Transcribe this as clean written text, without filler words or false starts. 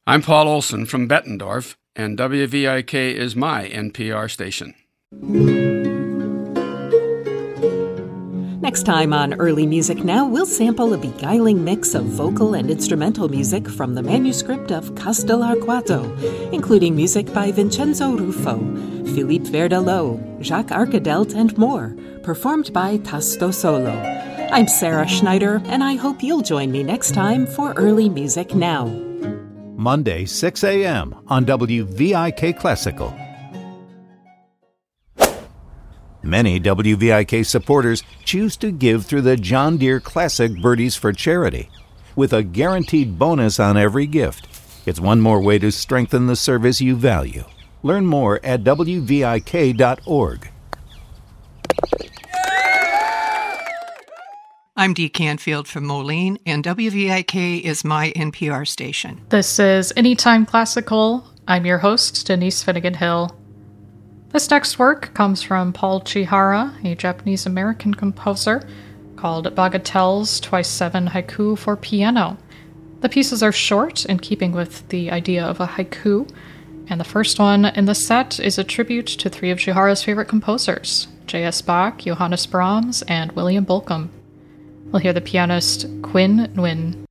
I'm Paul Olson from Bettendorf, and WVIK is my NPR station. Next time on Early Music Now, we'll sample a beguiling mix of vocal and instrumental music from the manuscript of Castellarquato, including music by Vincenzo Ruffo, Philippe Verdalot, Jacques Arcadelt, and more, performed by Tasto Solo. I'm Sarah Schneider, and I hope you'll join me next time for Early Music Now. Monday, 6 a.m. on WVIK Classical. Many WVIK supporters choose to give through the John Deere Classic Birdies for Charity, with a guaranteed bonus on every gift. It's one more way to strengthen the service you value. Learn more at WVIK.org. I'm Dee Canfield from Moline, and WVIK is my NPR station. This is Anytime Classical. I'm your host, Denise Finnegan-Hill. This next work comes from Paul Chihara, a Japanese-American composer, called Bagatelles Twice-7 Haiku for Piano. The pieces are short, in keeping with the idea of a haiku, and the first one in the set is a tribute to three of Chihara's favorite composers, J.S. Bach, Johannes Brahms, and William Bolcom. We'll hear the pianist Quinn Nguyen.